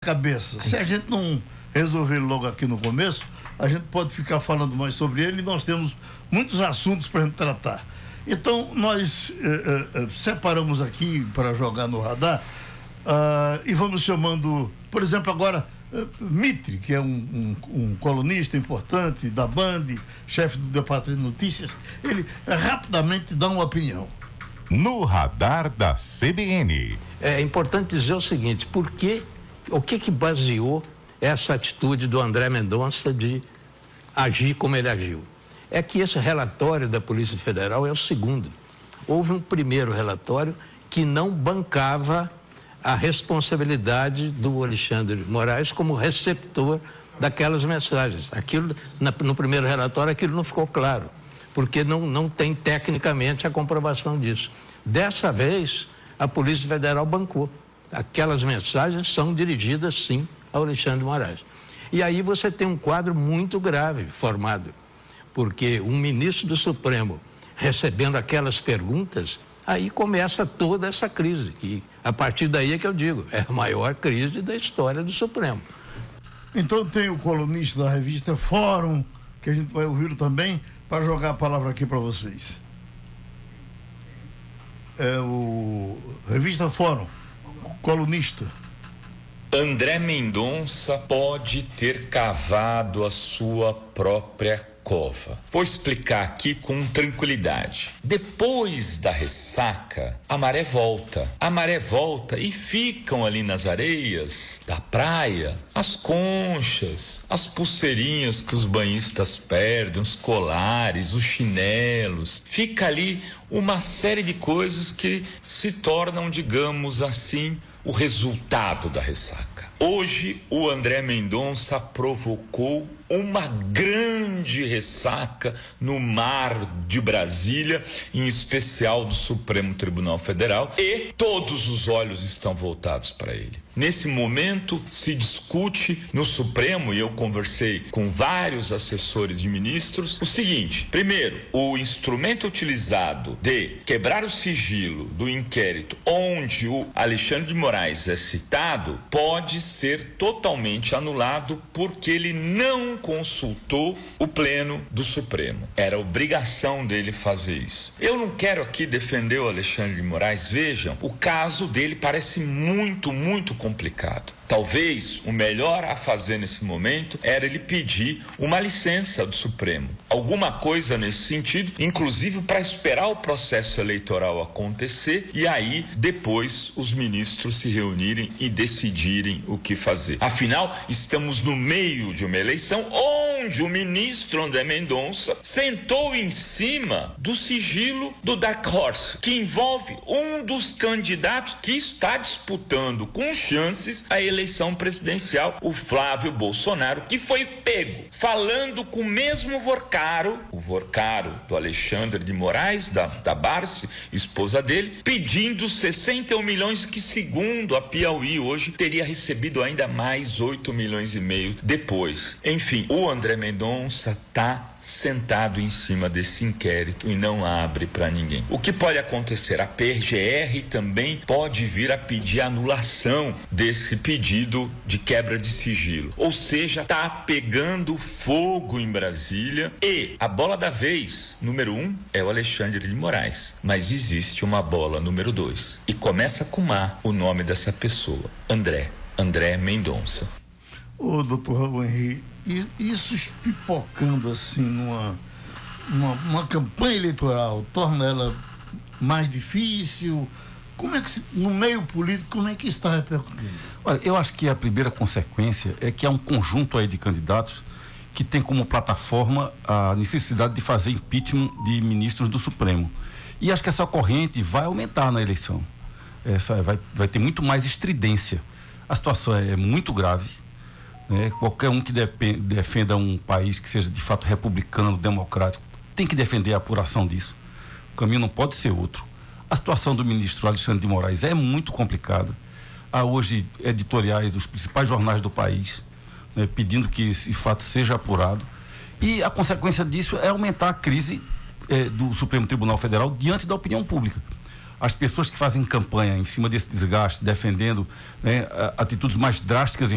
cabeça. Se a gente não resolver logo aqui no começo, a gente pode ficar falando mais sobre ele e nós temos muitos assuntos para a gente tratar. Então, nós separamos aqui para jogar no radar e vamos chamando, por exemplo, agora, Mitre, que é um colunista importante da Band, chefe do Departamento de Notícias, ele rapidamente dá uma opinião. No radar da CBN. É importante dizer o seguinte, o que baseou essa atitude do André Mendonça de agir como ele agiu? É que esse relatório da Polícia Federal é o segundo. Houve um primeiro relatório que não bancava a responsabilidade do Alexandre de Moraes como receptor daquelas mensagens. No primeiro relatório, aquilo não ficou claro, porque não tem tecnicamente a comprovação disso. Dessa vez, a Polícia Federal bancou. Aquelas mensagens são dirigidas, sim, ao Alexandre de Moraes. E aí você tem um quadro muito grave formado, porque um ministro do Supremo recebendo aquelas perguntas, aí começa toda essa crise, que a partir daí é que eu digo, é a maior crise da história do Supremo. Então tem o colunista da revista Fórum, que a gente vai ouvir também, para jogar a palavra aqui para vocês. É o revista Fórum, colunista. André Mendonça pode ter cavado a sua própria cova. Vou explicar aqui com tranquilidade. Depois da ressaca, a maré volta. A maré volta e ficam ali nas areias da praia as conchas, as pulseirinhas que os banhistas perdem, os colares, os chinelos. Fica ali uma série de coisas que se tornam, digamos assim, o resultado da ressaca. Hoje, o André Mendonça provocou uma grande ressaca no mar de Brasília, em especial do Supremo Tribunal Federal, e todos os olhos estão voltados para ele. Nesse momento, se discute no Supremo, e eu conversei com vários assessores de ministros, o seguinte: primeiro, o instrumento utilizado de quebrar o sigilo do inquérito onde o Alexandre de Moraes é citado pode ser totalmente anulado porque ele não consultou o Pleno do Supremo. Era obrigação dele fazer isso. Eu não quero aqui defender o Alexandre de Moraes. Vejam, o caso dele parece muito complicado. Talvez o melhor a fazer nesse momento era ele pedir uma licença do Supremo. Alguma coisa nesse sentido, inclusive para esperar o processo eleitoral acontecer e aí depois os ministros se reunirem e decidirem o que fazer. Afinal, estamos no meio de uma eleição onde o ministro André Mendonça sentou em cima do sigilo do Dark Horse, que envolve um dos candidatos que está disputando com chances a eleição presidencial, o Flávio Bolsonaro, que foi pego falando com o mesmo o Vorcaro do Alexandre de Moraes, da Barce, esposa dele, pedindo 61 milhões que, segundo a Piauí hoje, teria recebido ainda mais 8 milhões e meio depois. Enfim, o André Mendonça está sentado em cima desse inquérito e não abre para ninguém. O que pode acontecer? A PGR também pode vir a pedir anulação desse pedido de quebra de sigilo. Ou seja, tá pegando fogo em Brasília e a bola da vez, número 1, é o Alexandre de Moraes. Mas existe uma bola número 2 e começa com A, o nome dessa pessoa, André Mendonça. Ô, doutor Raul Henrique, isso pipocando assim numa campanha eleitoral torna ela mais difícil? Como é que no meio político, como é que está repercutindo? Olha, eu acho que a primeira consequência é que há um conjunto aí de candidatos que tem como plataforma a necessidade de fazer impeachment de ministros do Supremo. E acho que essa corrente vai aumentar na eleição. Vai ter muito mais estridência. A situação é muito grave. Qualquer um que defenda um país que seja de fato republicano, democrático, tem que defender a apuração disso. O caminho não pode ser outro. A situação do ministro Alexandre de Moraes é muito complicada. Há hoje editoriais dos principais jornais do país, pedindo que esse fato seja apurado. E a consequência disso é aumentar a crise do Supremo Tribunal Federal diante da opinião pública. As pessoas que fazem campanha em cima desse desgaste, defendendo atitudes mais drásticas em